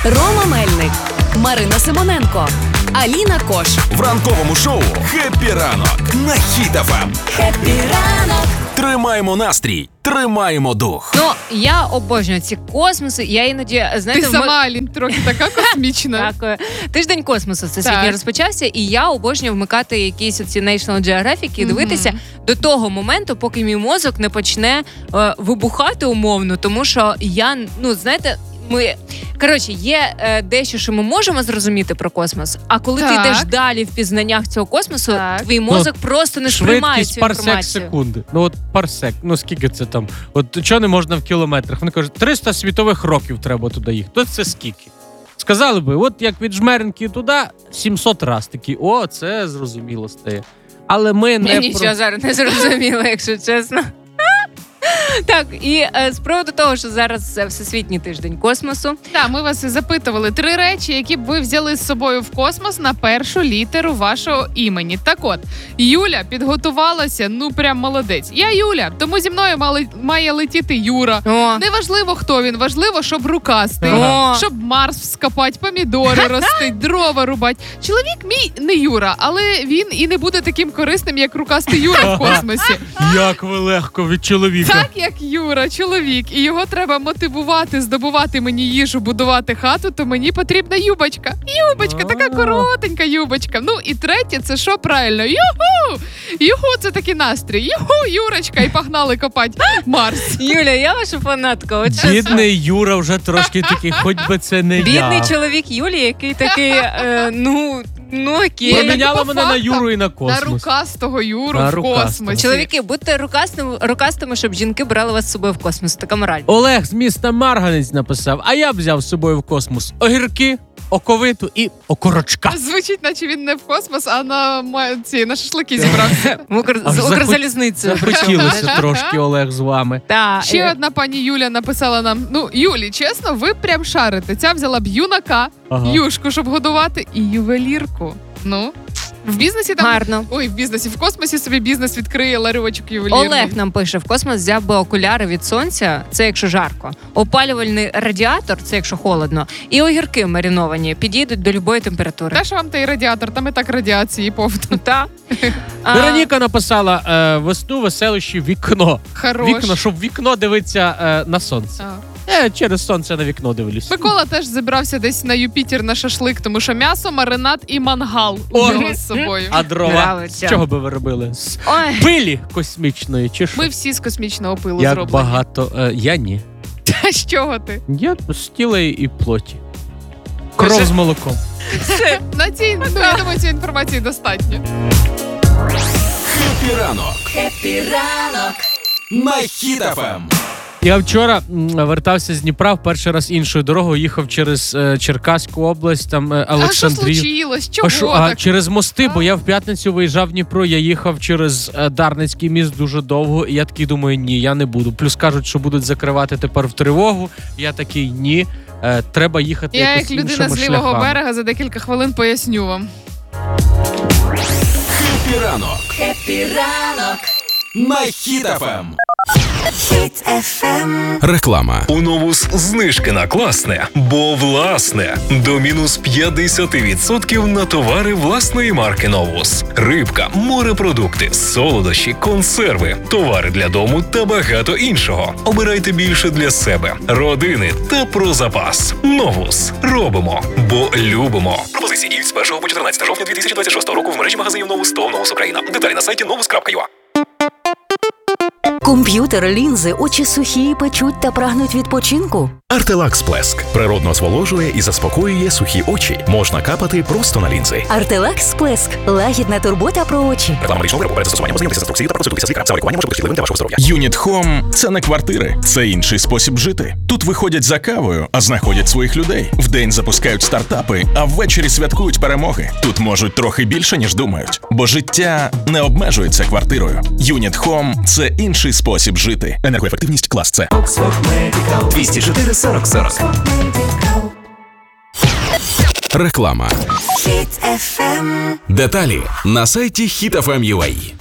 Рома Мельник, Марина Симоненко, Аліна Кош. В ранковому шоу «Хеппі ранок» на Хіт ФМ. Хеппі ранок. Тримаємо настрій, тримаємо дух. Ну, я обожнюю ці космоси. Я іноді, знаєте... Ти сама, Алін, трохи така космічна. Так, тиждень космосу всесвітньо розпочався, і я обожнюю вмикати якісь оці National Geographic і дивитися до того моменту, поки мій мозок не почне вибухати умовно, тому що я, знаєте, є дещо, що ми можемо зрозуміти про космос, а коли ти йдеш далі в пізнаннях цього космосу, твій мозок просто не сприймає цю інформацію. Швидкість парсек секунди. Парсек, скільки це там? Чого не можна в кілометрах? Вони кажуть, 300 світових років треба туди їхати. То це скільки? Сказали би, як від Жмеринки туди 700 раз такі, це зрозуміло стає. Але ми не... Нічого зараз не зрозуміло, якщо чесно. Так, і з приводу того, що зараз Всесвітній тиждень космосу. Так, ми вас і запитували 3 речі, які б ви взяли з собою в космос на першу літеру вашого імені. Так от, Юля підготувалася, прям молодець. Я Юля, тому зі мною має летіти Юра. Неважливо, хто він, важливо, щоб рукастий, щоб Марс вскопать, помідори ростить, дрова рубать. Чоловік мій не Юра, але він і не буде таким корисним, як рукастий Юра в космосі. Як ви легко від чоловіка. Так, як Юра, чоловік, і його треба мотивувати, здобувати мені їжу, будувати хату, то мені потрібна юбочка. Юбочка, така коротенька юбочка. І третє, це що правильно? Юху! Юху, це такий настрій. Юху, Юрочка, і погнали копать Марс. Юля, я ваша фанатка. Бідний Юра вже трошки такий, хоч би це не я. Бідний чоловік Юлі, який такий, окей. Поміняла мене на Юру і на космос. На рукастого Юру в космосі. Чоловіки, будьте рукастими, щоб жінки брали вас з собою в космос. Така мораль. Олег з міста Марганець написав, а я б взяв з собою в космос огірки, оковиту і окорочка. Звучить, наче він не в космос, а на шашлики зібрався. З Укрзалізницею. Захотілося трошки, Олег, з вами. Ще одна пані Юля написала нам, Юлі, чесно, ви прям шарите. Ця взяла б юнака, юшку, щоб годувати, і ювелірку. В бізнесі там... Гарно. В космосі собі бізнес відкриє, ларьочок ювелірний. Олег нам пише, в космос взяв би окуляри від сонця, це якщо жарко, опалювальний радіатор, це якщо холодно, і огірки мариновані, підійдуть до любої температури. Та що вам той радіатор, там і так радіації повно. Так. Вероніка написала, весну веселощі вікно. Хорош. Вікно, щоб вікно дивиться на сонце. Через сонце на вікно дивлюсь. Микола теж зібрався десь на Юпітер на шашлик, тому що м'ясо, маринад і мангал у нього з собою. А дрова? З чого би ви робили? З пилі космічної чи що? Ми всі з космічного пилу Як зроблені. багато. Я ні. З чого ти? Я з тіла і плоті. Кров з молоком. Я думаю, цієї інформації достатньо. Хеппі ранок. Хеппі ранок. На Хіт ФМ. Я вчора вертався з Дніпра, в перший раз іншою дорогою, їхав через Черкаську область, там Олександрію. А що случилось? Чого так? Через мости, бо я в п'ятницю виїжджав в Дніпро, я їхав через Дарницький міст дуже довго, і я такий думаю, ні, я не буду. Плюс кажуть, що будуть закривати тепер в тривогу, я такий, ні, треба їхати якось іншими шляхами. Я як людина з лівого берега за декілька хвилин поясню вам. Хеппі ранок. Хеппі ранок. На Хіт ФМ. Хіт FM. Реклама. У Новус знижки на класне, бо власне. До мінус 50% на товари власної марки Новус. Рибка, морепродукти, солодощі, консерви, товари для дому та багато іншого. Обирайте більше для себе, родини та про запас. Новус. Робимо, бо любимо. Пропозиції діють з 1 по 14 жовтня 2026 року в мережі магазинів Новус та Новус Україна. Деталі на сайті novus.ua. Комп'ютер, лінзи, очі сухі, печуть та прагнуть відпочинку? Артелакс Плеск природно зволожує і заспокоює сухі очі. Можна капати просто на лінзи. Артелакс Плеск – лагідна турбота про очі. Реклама медичного виробу перед застосуванням ознайомтеся з інструкцією та проконсультуйтеся з лікарем. Саме лікування може бути шкідливим для вашого здоров'я. Юніт Хом – це не квартири, це інший спосіб жити. Тут виходять за кавою, а знаходять своїх людей. Вдень запускають стартапи, а ввечері святкують перемоги. Тут можуть трохи більше, ніж думають. Бо життя не обмежується квартирою. Юніт Хом – це інший спосіб жити. Енергоефективність клас С. 204 40 40. Реклама. Хіт FM. Деталі на сайті HitFM.ua.